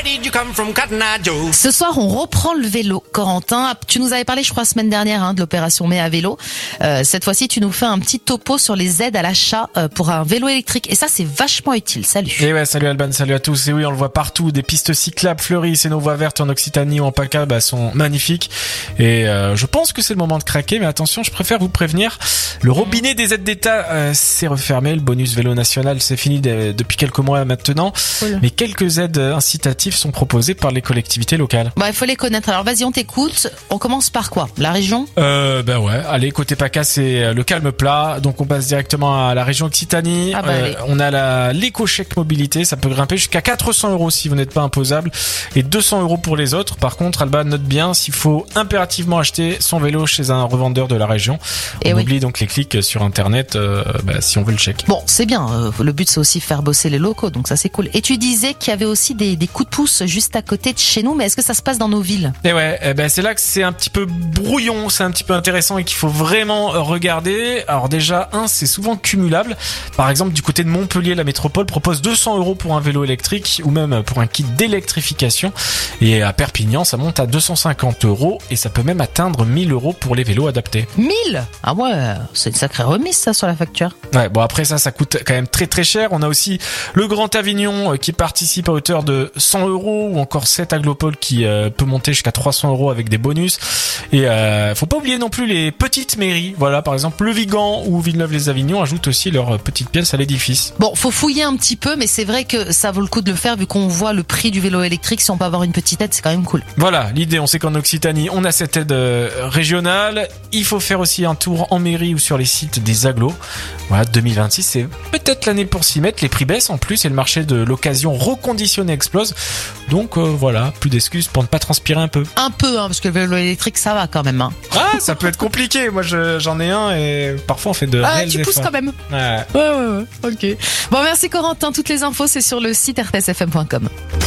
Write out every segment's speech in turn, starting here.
Where did you come from, Cotton Eye Joe? Ce soir, on reprend le vélo. Corentin, tu nous avais parlé, je crois, semaine dernière, de l'opération Mai à vélo. Cette fois-ci, tu nous fais un petit topo sur les aides à l'achat pour un vélo électrique. Et ça, c'est vachement utile. Salut. Et ouais, salut Alban, salut à tous. Et oui, on le voit partout. Des pistes cyclables fleurissent et nos voies vertes en Occitanie ou en PACA sont magnifiques. Et je pense que c'est le moment de craquer. Mais attention, je préfère vous prévenir. Le robinet des aides d'État s'est refermé. Le bonus vélo national, c'est fini depuis quelques mois maintenant. Cool. Mais quelques aides incitatives sont proposées par les collectivités locales. Il faut les connaître. Alors vas-y, on t'écoute. On commence par quoi? La région? Ouais. Allez, côté PACA, c'est le calme plat. Donc on passe directement à la région Occitanie. On a l'éco-chèque mobilité. Ça peut grimper jusqu'à 400 € si vous n'êtes pas imposable et 200 € pour les autres. Par contre, Alba, note bien s'il faut impérativement acheter son vélo chez un revendeur de la région. On oublie donc les clics sur internet si on veut le chèque. Bon, c'est bien. Le but, c'est aussi faire bosser les locaux. Donc ça, c'est cool. Et tu disais qu'il y avait aussi des coups de pouce juste à côté de chez nous. Mais est-ce que ça se passe dans nos villes? Et ouais, c'est là que c'est un petit peu brouillon, c'est un petit peu intéressant et qu'il faut vraiment regarder. Alors déjà, c'est souvent cumulable. Par exemple, du côté de Montpellier, la métropole propose 200 € pour un vélo électrique ou même pour un kit d'électrification. Et à Perpignan, ça monte à 250 € et ça peut même atteindre 1000 € pour les vélos adaptés. 1000? Ah ouais, c'est une sacrée remise ça sur la facture. Ouais, bon après ça coûte quand même très très cher. On a aussi le Grand Avignon qui participe à hauteur de 100 € ou encore 7 Aglopole qui peut monter jusqu'à 300 € avec des bonus. Et faut pas oublier non plus les petites mairies. Voilà, par exemple Le Vigan ou Villeneuve-les-Avignon ajoutent aussi leurs petites pièces à l'édifice. Bon, faut fouiller un petit peu, mais c'est vrai que ça vaut le coup de le faire vu qu'on voit le prix du vélo électrique. Si on peut avoir une petite aide, c'est quand même cool. Voilà, l'idée, on sait qu'en Occitanie, on a cette aide régionale. Il faut faire aussi un tour en mairie ou sur les sites des agglos. Voilà, 2026, c'est peut-être l'année pour s'y mettre. Les prix baissent en plus et le marché de l'occasion reconditionné explose. Donc voilà, plus d'excuses pour ne pas transpirer un peu. Un peu, parce que le vélo électrique, ça va quand même. Ah, ça peut être compliqué. Moi, j'en ai un et parfois on fait de réels efforts. Tu pousses quand même. Ouais. Ok. Bon, merci Corentin. Toutes les infos, c'est sur le site rtsfm.com.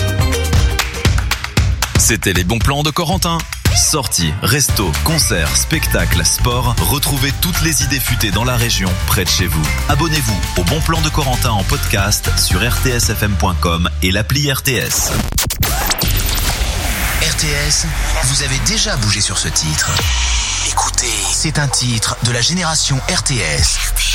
C'était les bons plans de Corentin. Sorties, restos, concerts, spectacles, sport. Retrouvez toutes les idées futées dans la région, près de chez vous. Abonnez-vous au Bon Plan de Corentin en podcast sur rtsfm.com et l'appli RTS. RTS, vous avez déjà bougé sur ce titre. Écoutez, c'est un titre de la génération RTS.